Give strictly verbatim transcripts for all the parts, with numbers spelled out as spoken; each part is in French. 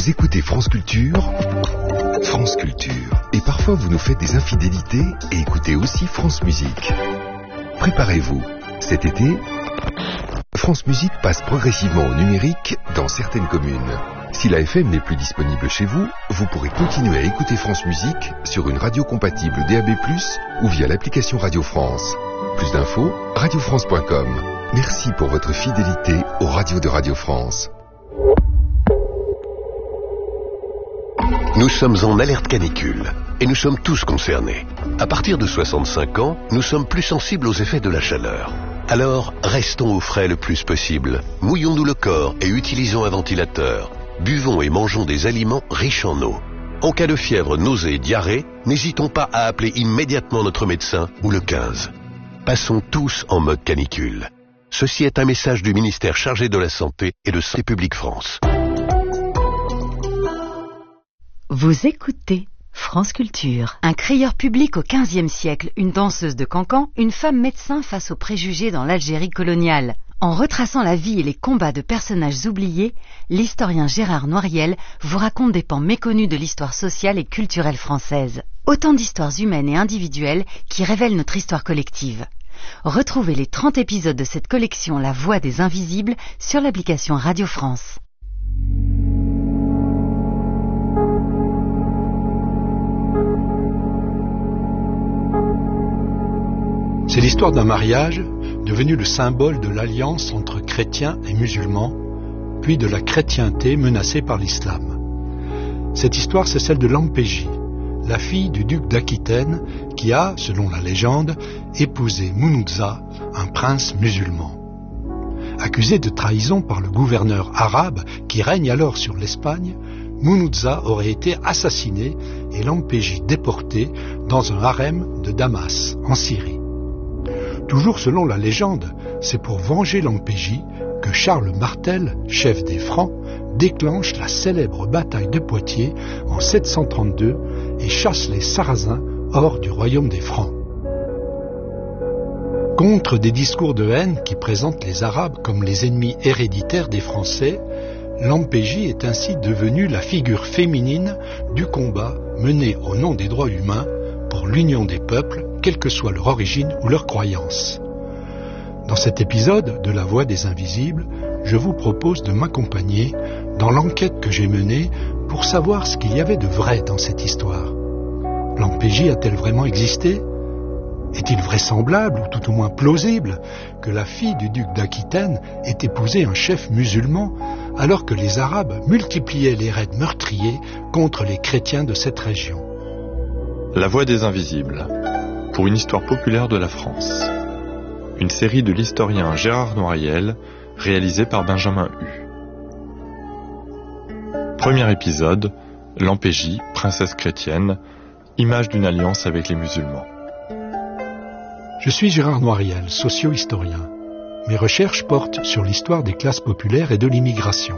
Vous écoutez France Culture, France Culture. Et parfois vous nous faites des infidélités et écoutez aussi France Musique. Préparez-vous, cet été, France Musique passe progressivement au numérique dans certaines communes. Si la F M n'est plus disponible chez vous, vous pourrez continuer à écouter France Musique sur une radio compatible D A B plus, ou via l'application Radio France. Plus d'infos, radio france point com. Merci pour votre fidélité aux radios de Radio France. Nous sommes en alerte canicule et nous sommes tous concernés. À partir de soixante-cinq ans, nous sommes plus sensibles aux effets de la chaleur. Alors, restons au frais le plus possible. Mouillons-nous le corps et utilisons un ventilateur. Buvons et mangeons des aliments riches en eau. En cas de fièvre, nausée et diarrhée, n'hésitons pas à appeler immédiatement notre médecin ou le quinze. Passons tous en mode canicule. Ceci est un message du ministère chargé de la Santé et de Santé publique France. Vous écoutez France Culture. Un crieur public au quinzième siècle, une danseuse de cancan, une femme médecin face aux préjugés dans l'Algérie coloniale. En retraçant la vie et les combats de personnages oubliés, l'historien Gérard Noiriel vous raconte des pans méconnus de l'histoire sociale et culturelle française. Autant d'histoires humaines et individuelles qui révèlent notre histoire collective. Retrouvez les trente épisodes de cette collection La Voix des Invisibles sur l'application Radio France. C'est l'histoire d'un mariage devenu le symbole de l'alliance entre chrétiens et musulmans, puis de la chrétienté menacée par l'islam. Cette histoire, c'est celle de Lampégie, la fille du duc d'Aquitaine qui a, selon la légende, épousé Mounoudza, un prince musulman. Accusé de trahison par le gouverneur arabe qui règne alors sur l'Espagne, Mounoudza aurait été assassiné et Lampégie déportée dans un harem de Damas, en Syrie. Toujours selon la légende, c'est pour venger Lampégie que Charles Martel, chef des Francs, déclenche la célèbre bataille de Poitiers en sept cent trente-deux et chasse les Sarrasins hors du royaume des Francs. Contre des discours de haine qui présentent les Arabes comme les ennemis héréditaires des Français, Lampégie est ainsi devenue la figure féminine du combat mené au nom des droits humains pour l'union des peuples, quelle que soit leur origine ou leur croyance. Dans cet épisode de La Voix des Invisibles, je vous propose de m'accompagner dans l'enquête que j'ai menée pour savoir ce qu'il y avait de vrai dans cette histoire. Lampégie a-t-elle vraiment existé ? Est-il vraisemblable, ou tout au moins plausible, que la fille du duc d'Aquitaine ait épousé un chef musulman alors que les Arabes multipliaient les raids meurtriers contre les chrétiens de cette région ? La Voix des Invisibles, pour une histoire populaire de la France. Une série de l'historien Gérard Noiriel, réalisée par Benjamin Hu. Premier épisode, Lampégie, princesse chrétienne, image d'une alliance avec les musulmans. Je suis Gérard Noiriel, socio-historien. Mes recherches portent sur l'histoire des classes populaires et de l'immigration.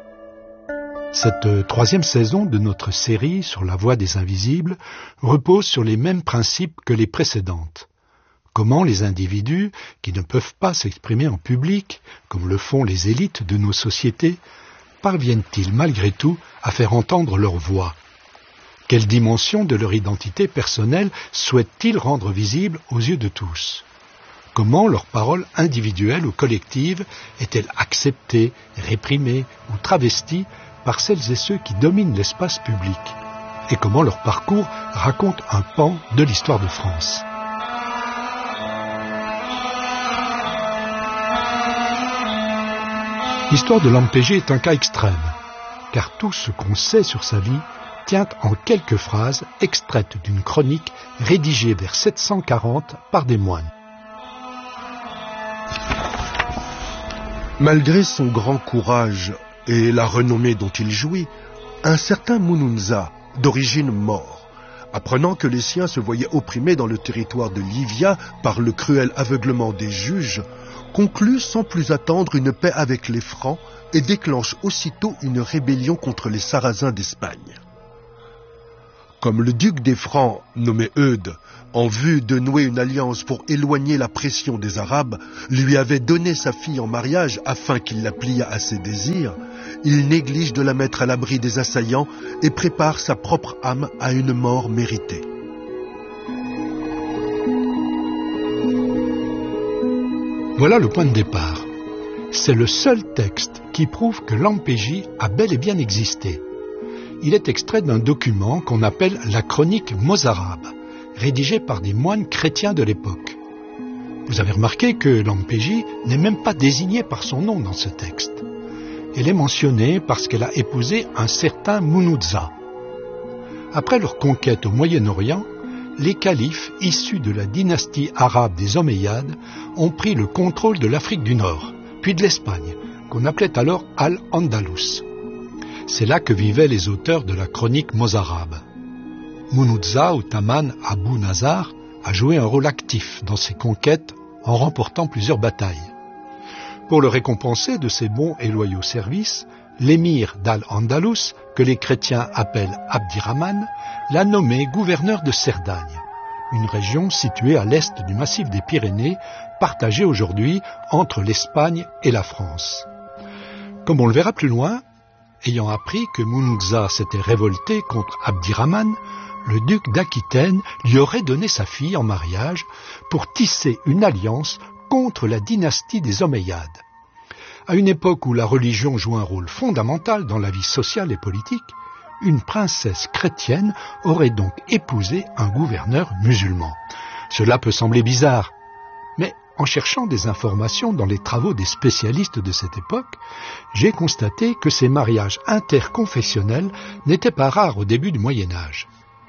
Cette troisième saison de notre série sur la Voix des Invisibles repose sur les mêmes principes que les précédentes. Comment les individus, qui ne peuvent pas s'exprimer en public, comme le font les élites de nos sociétés, parviennent-ils malgré tout à faire entendre leur voix ? Quelle dimension de leur identité personnelle souhaitent-ils rendre visible aux yeux de tous ? Comment leur parole individuelle ou collective est-elle acceptée, réprimée ou travestie par celles et ceux qui dominent l'espace public, et comment leur parcours raconte un pan de l'histoire de France. L'histoire de Lampégie est un cas extrême, car tout ce qu'on sait sur sa vie tient en quelques phrases extraites d'une chronique rédigée vers sept cent quarante par des moines. Malgré son grand courage et la renommée dont il jouit, un certain Mounoudza, d'origine maure, apprenant que les siens se voyaient opprimés dans le territoire de Livia par le cruel aveuglement des juges, conclut sans plus attendre une paix avec les Francs et déclenche aussitôt une rébellion contre les Sarrasins d'Espagne. Comme le duc des Francs, nommé Eudes, en vue de nouer une alliance pour éloigner la pression des Arabes, lui avait donné sa fille en mariage afin qu'il la pliât à ses désirs, il néglige de la mettre à l'abri des assaillants et prépare sa propre âme à une mort méritée. Voilà le point de départ. C'est le seul texte qui prouve que Lampégie a bel et bien existé. Il est extrait d'un document qu'on appelle la chronique mozarabe, rédigée par des moines chrétiens de l'époque. Vous avez remarqué que Lampégie n'est même pas désignée par son nom dans ce texte. Elle est mentionnée parce qu'elle a épousé un certain Munuza. Après leur conquête au Moyen-Orient, les califes issus de la dynastie arabe des Omeyyades ont pris le contrôle de l'Afrique du Nord, puis de l'Espagne, qu'on appelait alors Al-Andalus. C'est là que vivaient les auteurs de la chronique mozarabe. Munuza ou Taman Abou Nazar a joué un rôle actif dans ses conquêtes en remportant plusieurs batailles. Pour le récompenser de ses bons et loyaux services, l'émir d'Al-Andalus, que les chrétiens appellent Abdirahman, l'a nommé gouverneur de Cerdagne, une région située à l'est du massif des Pyrénées, partagée aujourd'hui entre l'Espagne et la France. Comme on le verra plus loin, ayant appris que Munuza s'était révolté contre Abdirahman, le duc d'Aquitaine lui aurait donné sa fille en mariage pour tisser une alliance contre la dynastie des Omeyyades. À une époque où la religion joue un rôle fondamental dans la vie sociale et politique, une princesse chrétienne aurait donc épousé un gouverneur musulman. Cela peut sembler bizarre, mais en cherchant des informations dans les travaux des spécialistes de cette époque, j'ai constaté que ces mariages interconfessionnels n'étaient pas rares au début du Moyen Âge.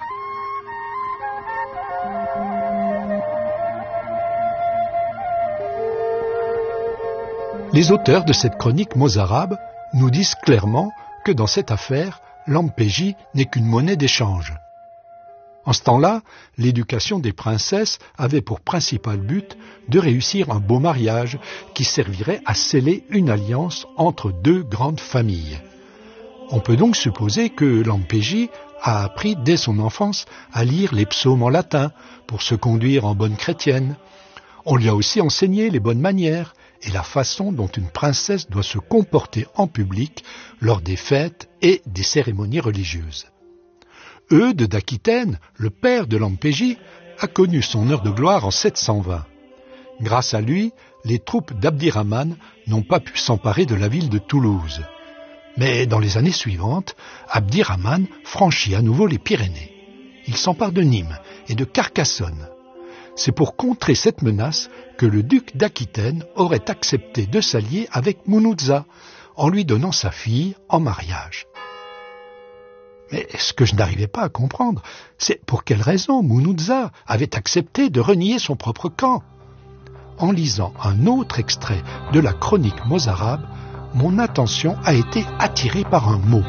Les auteurs de cette chronique mozarabe nous disent clairement que dans cette affaire, Lampégie n'est qu'une monnaie d'échange. En ce temps-là, l'éducation des princesses avait pour principal but de réussir un beau mariage qui servirait à sceller une alliance entre deux grandes familles. On peut donc supposer que Lampégie a appris dès son enfance à lire les psaumes en latin pour se conduire en bonne chrétienne. On lui a aussi enseigné les bonnes manières et la façon dont une princesse doit se comporter en public lors des fêtes et des cérémonies religieuses. Eudes d'Aquitaine, le père de Lampégie, a connu son heure de gloire en sept cent vingt. Grâce à lui, les troupes d'Abdirahman n'ont pas pu s'emparer de la ville de Toulouse. Mais dans les années suivantes, Abdirahman franchit à nouveau les Pyrénées. Il s'empare de Nîmes et de Carcassonne. C'est pour contrer cette menace que le duc d'Aquitaine aurait accepté de s'allier avec Munuza, en lui donnant sa fille en mariage. Mais ce que je n'arrivais pas à comprendre, c'est pour quelle raison Munuza avait accepté de renier son propre camp. En lisant un autre extrait de la chronique mozarabe, mon attention a été attirée par un mot.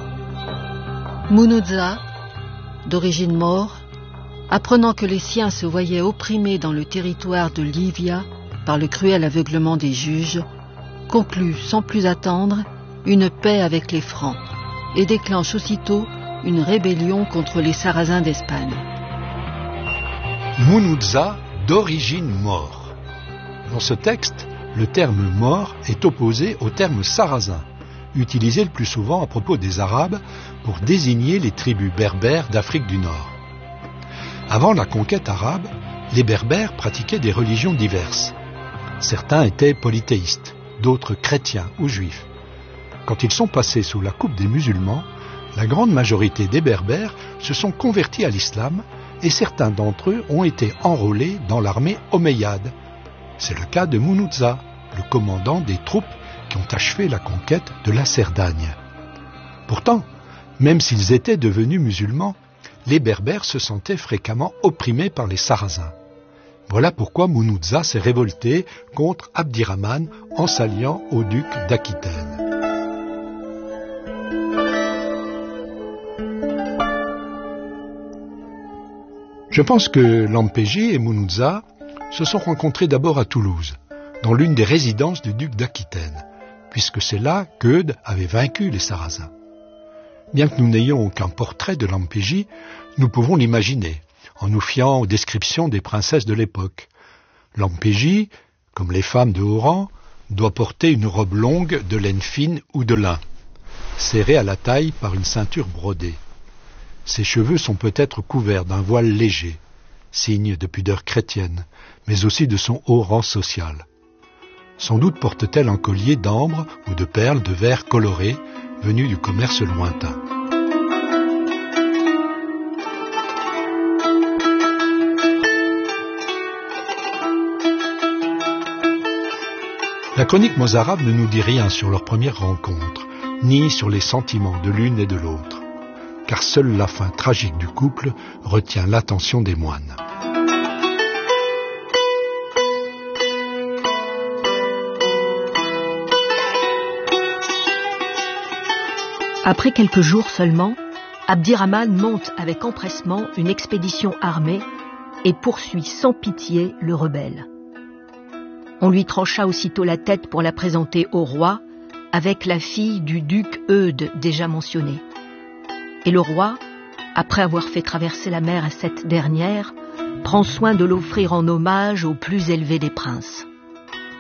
Munuza, d'origine maure, apprenant que les siens se voyaient opprimés dans le territoire de Livia par le cruel aveuglement des juges, conclut sans plus attendre une paix avec les Francs et déclenche aussitôt une rébellion contre les Sarrasins d'Espagne. Munuza, d'origine maure. Dans ce texte, le terme maure est opposé au terme sarrasin, utilisé le plus souvent à propos des Arabes pour désigner les tribus berbères d'Afrique du Nord. Avant la conquête arabe, les Berbères pratiquaient des religions diverses. Certains étaient polythéistes, d'autres chrétiens ou juifs. Quand ils sont passés sous la coupe des musulmans, la grande majorité des Berbères se sont convertis à l'islam et certains d'entre eux ont été enrôlés dans l'armée omeyyade. C'est le cas de Munuza, le commandant des troupes qui ont achevé la conquête de la Cerdagne. Pourtant, même s'ils étaient devenus musulmans, les Berbères se sentaient fréquemment opprimés par les Sarrasins. Voilà pourquoi Munuza s'est révolté contre Abdirahman en s'alliant au duc d'Aquitaine. Je pense que Lampégie et Munuza se sont rencontrés d'abord à Toulouse, dans l'une des résidences du duc d'Aquitaine, puisque c'est là qu'Eudes avait vaincu les Sarrasins. Bien que nous n'ayons aucun portrait de Lampegie, nous pouvons l'imaginer, en nous fiant aux descriptions des princesses de l'époque. Lampegie, comme les femmes de haut rang, doit porter une robe longue de laine fine ou de lin, serrée à la taille par une ceinture brodée. Ses cheveux sont peut-être couverts d'un voile léger, signe de pudeur chrétienne, mais aussi de son haut rang social. Sans doute porte-t-elle un collier d'ambre ou de perles de verre colorées venues du commerce lointain. La chronique mozarabe ne nous dit rien sur leur première rencontre, ni sur les sentiments de l'une et de l'autre, car seule la fin tragique du couple retient l'attention des moines. Après quelques jours seulement, Abdirahman monte avec empressement une expédition armée et poursuit sans pitié le rebelle. On lui trancha aussitôt la tête pour la présenter au roi, avec la fille du duc Eudes déjà mentionné. Et le roi, après avoir fait traverser la mer à cette dernière, prend soin de l'offrir en hommage au plus élevé des princes.